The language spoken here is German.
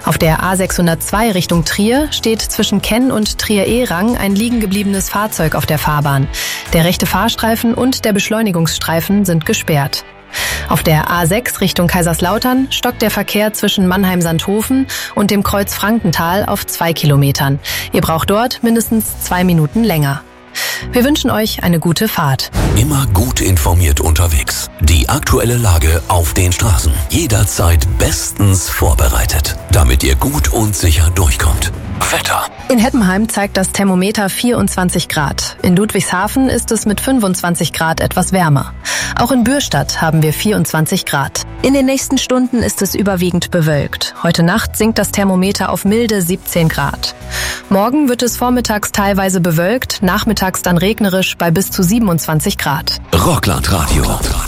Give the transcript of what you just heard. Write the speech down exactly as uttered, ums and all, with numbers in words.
Auf der A sechshundertzwei Richtung Trier steht zwischen Kenn und Trier-Ehrang ein liegen gebliebenes Fahrzeug auf der Fahrbahn. Der rechte Fahrstreifen und der Beschleunigungsstreifen sind gesperrt. Auf der A sechs Richtung Kaiserslautern stockt der Verkehr zwischen Mannheim-Sandhofen und dem Kreuz Frankenthal auf zwei Kilometern. Ihr braucht dort mindestens zwei Minuten länger. Wir wünschen euch eine gute Fahrt. Immer gut informiert unterwegs. Die aktuelle Lage auf den Straßen. Jederzeit bestens vorbereitet, damit ihr gut und sicher durchkommt. Wetter. In Heppenheim zeigt das Thermometer vierundzwanzig Grad. In Ludwigshafen ist es mit fünfundzwanzig Grad etwas wärmer. Auch in Bürstadt haben wir vierundzwanzig Grad. In den nächsten Stunden ist es überwiegend bewölkt. Heute Nacht sinkt das Thermometer auf milde siebzehn Grad. Morgen wird es vormittags teilweise bewölkt, nachmittags dann regnerisch bei bis zu siebenundzwanzig Grad. Rockland Radio.